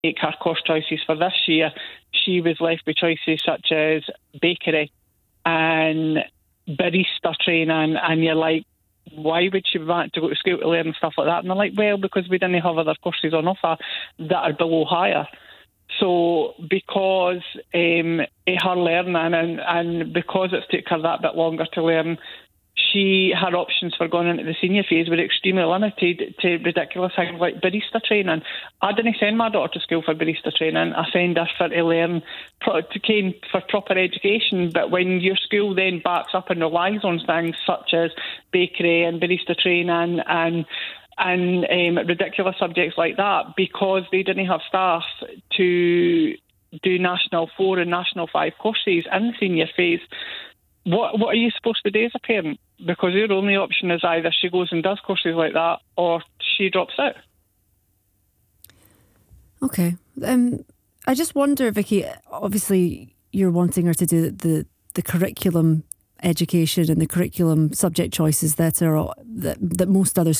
make her course choices for this year, she was left with choices such as bakery and barista training, and you're like, why would she want to go to school to learn stuff like that? And they're like, well, because we didn't have other courses on offer that are below higher. So because her learning and because it took her that bit longer to learn, her options for going into the senior phase were extremely limited to ridiculous things like barista training. I didn't send my daughter to school for barista training. I send her to learn, for proper education. But when your school then backs up and relies on things such as bakery and barista training and ridiculous subjects like that, because they didn't have staff to do National 4 and National 5 courses in the senior phase, what are you supposed to do as a parent? Because your only option is either she goes and does courses like that or she drops out. Okay. I just wonder, Vicky, obviously you're wanting her to do the curriculum education and the curriculum subject choices that most other